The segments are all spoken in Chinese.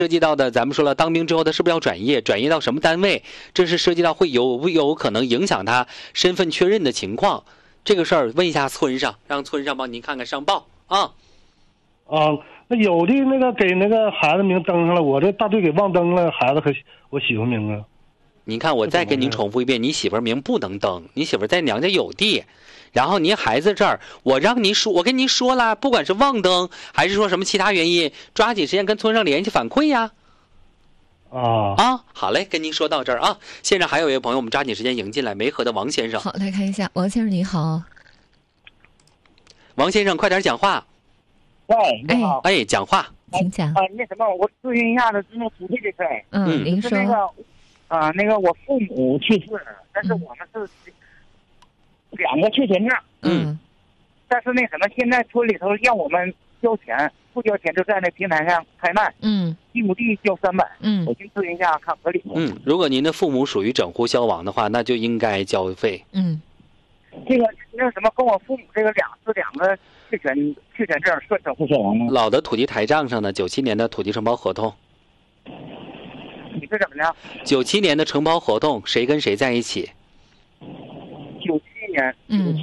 涉及到的，咱们说了，当兵之后他是不是要转业？转业到什么单位？这是涉及到会有可能影响他身份确认的情况。这个事儿问一下村上，让村上帮您看看上报啊。 那有的那个给那个孩子名登上了，我这大队给忘登了，孩子和我媳妇名啊。 您看，我再跟您重复一遍，你媳妇名不能登，你媳妇在娘家有地。然后您孩子这儿，我跟您说了，不管是忘登还是说什么其他原因，抓紧时间跟村上联系反馈呀。好嘞，跟您说到这儿啊。现在还有一位朋友，我们抓紧时间迎进来，梅河的王先生。 好，来看一下，王先生你好。 王先生，快点讲话。 喂，你好。 讲话。 请讲。 那什么，我咨询一下子那土地这事儿。 您说。 那个我父母去世了，但是我们是2个确权证。但是那什么，现在村里头让我们交钱，不交钱就在那平台上拍卖。1亩地交300。我去咨询一下，看合理吗？ 如果您的父母属于整户消亡的话，那就应该交费。 这个那什么，跟我父母这个两个确权证算整户消亡吗？ 老的土地台账上的97年的土地承包合同。 你是怎么的 ？97年的承包合同，谁跟谁在一起 ？97年，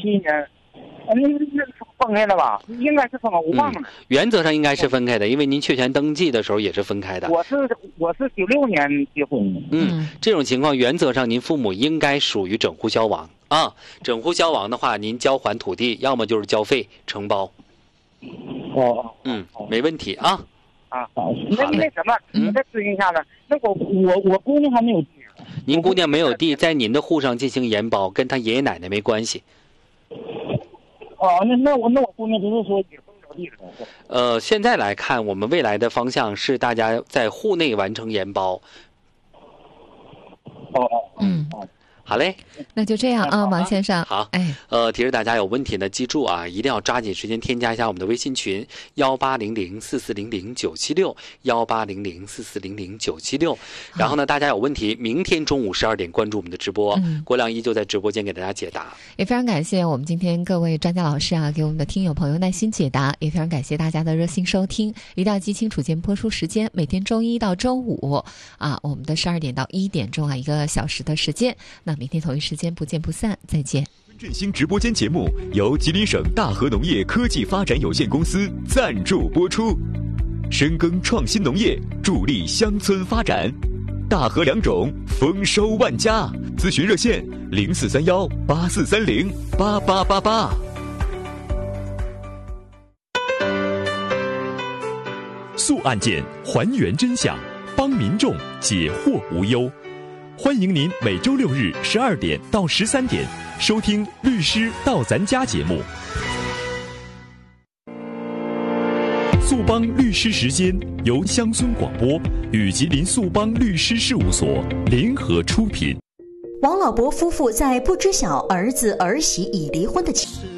那分开了吧？应该是分开，我忘了。 原则上应该是分开的，因为您确权登记的时候也是分开的。 我是96年结婚的。 这种情况原则上您父母应该属于整户消亡啊。整户消亡的话，您交还土地，要么就是交费承包。没问题啊。 好，那什么，我再咨询一下子。那我姑娘还没有地。 您姑娘没有地，在您的户上进行延包，跟她爷爷奶奶没关系。 那我姑娘只是说也分不着地了。 现在来看，我们未来的方向是大家在户内完成延包。好嘞， 那就这样啊，王先生。 好，提示大家有问题呢，记住啊，一定要抓紧时间添加一下我们的微信群18004400976，18004400976。然后呢，大家有问题，明天中午12点关注我们的直播，郭亮依旧在直播间给大家解答。 也非常感谢我们今天各位专家老师啊，给我们的听友朋友耐心解答，也非常感谢大家的热心收听。一定要记清楚间播出时间，每天周一到周五啊，我们的12点到1点钟啊，1个小时的时间。那明天同一时间不见不散，再见。 振兴直播间节目由吉林省大和农业科技发展有限公司赞助播出，深耕创新农业，助力乡村发展。大和良种，丰收万家。咨询热线043184308888。速案件，还原真相，帮民众解惑无忧。欢迎您每周6日12点到13点收听《律师到咱家》节目。速帮律师时间由乡村广播与吉林速帮律师事务所联合出品。 王老伯夫妇在不知晓儿子儿媳已离婚的情况。